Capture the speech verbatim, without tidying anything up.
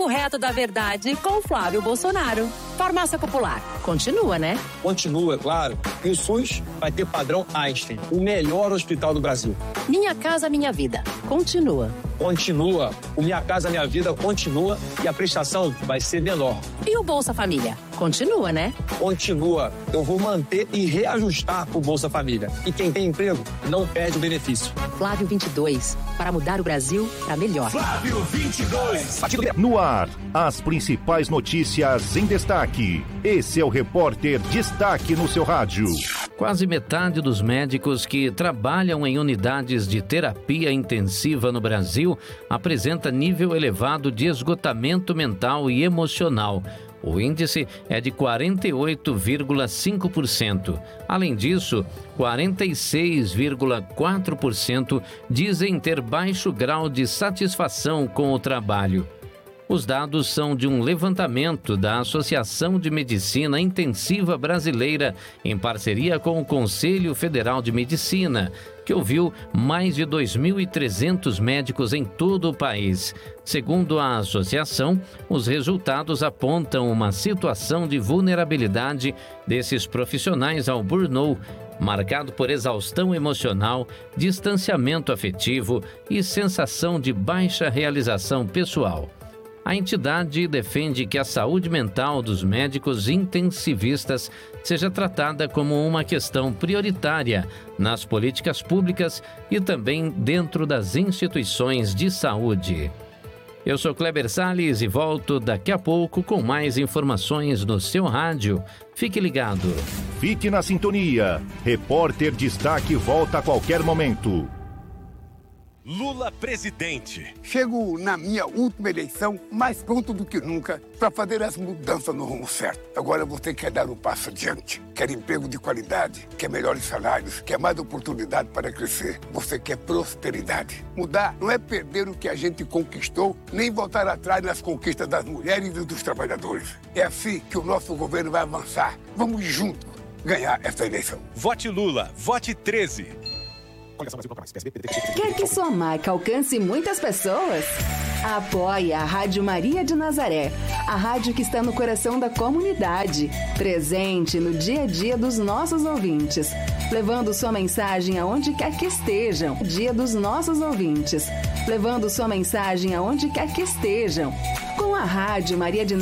papo reto da verdade com Flávio Bolsonaro. Farmácia Popular. Continua, né? Continua, claro. E o SUS vai ter padrão Einstein, o melhor hospital do Brasil. Minha Casa Minha Vida. Continua. Continua. O Minha Casa Minha Vida continua e a prestação vai ser menor. E o Bolsa Família? Continua, né? Continua. Eu vou manter e reajustar o Bolsa Família. E quem tem emprego não perde o benefício. Flávio vinte e dois. Para mudar o Brasil para melhor. Flávio vinte e dois. No ar, as principais notícias em destaque. Esse é o Repórter Destaque no seu rádio. Quase metade dos médicos que trabalham em unidades de terapia intensiva no Brasil apresenta nível elevado de esgotamento mental e emocional. O índice é de quarenta e oito vírgula cinco por cento. Além disso, quarenta e seis vírgula quatro por cento dizem ter baixo grau de satisfação com o trabalho. Os dados são de um levantamento da Associação de Medicina Intensiva Brasileira, em parceria com o Conselho Federal de Medicina, que ouviu mais de dois mil e trezentos médicos em todo o país. Segundo a associação, os resultados apontam uma situação de vulnerabilidade desses profissionais ao burnout, marcado por exaustão emocional, distanciamento afetivo e sensação de baixa realização pessoal. A entidade defende que a saúde mental dos médicos intensivistas seja tratada como uma questão prioritária nas políticas públicas e também dentro das instituições de saúde. Eu sou Kleber Salles e volto daqui a pouco com mais informações no seu rádio. Fique ligado. Fique na sintonia. Repórter Destaque volta a qualquer momento. Lula presidente. Chego na minha última eleição mais pronto do que nunca para fazer as mudanças no rumo certo. Agora você quer dar um passo adiante, quer emprego de qualidade, quer melhores salários, quer mais oportunidade para crescer. Você quer prosperidade. Mudar não é perder o que a gente conquistou, nem voltar atrás nas conquistas das mulheres e dos trabalhadores. É assim que o nosso governo vai avançar. Vamos juntos ganhar essa eleição. Vote Lula, vote treze. Quer que sua marca alcance muitas pessoas? Apoie a Rádio Maria de Nazaré, a rádio que está no coração da comunidade, presente no dia a dia dos nossos ouvintes, levando sua mensagem aonde quer que estejam. Dia dos nossos ouvintes, levando sua mensagem aonde quer que estejam. Com a Rádio Maria de